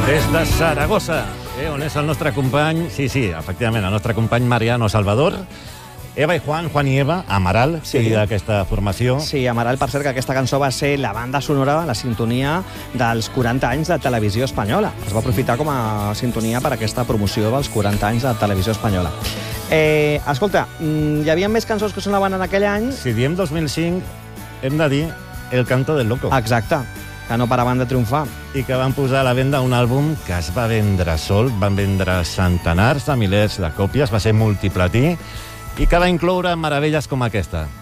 Des de Saragossa, on és el nostre company, sí, efectivament, el nostre company Mariano Salvador, Eva i Juan i Eva, Amaral, sí, d'aquesta formació. Sí, Amaral, per cert, que aquesta cançó va ser la banda sonora, la sintonia dels 40 anys de Televisió Espanyola. Es va aprofitar com a sintonia per aquesta promoció dels 40 anys de Televisió Espanyola. Escolta, hi havia més cançons que sonaven en aquell any? Si diem 2005, hem de dir El canto del loco. Exacte, que no paraven de triomfar. I que van posar a la venda un àlbum que es va vendre sol, van vendre centenars de milers de còpies, va ser multiplatí, i que va incloure meravelles com aquesta.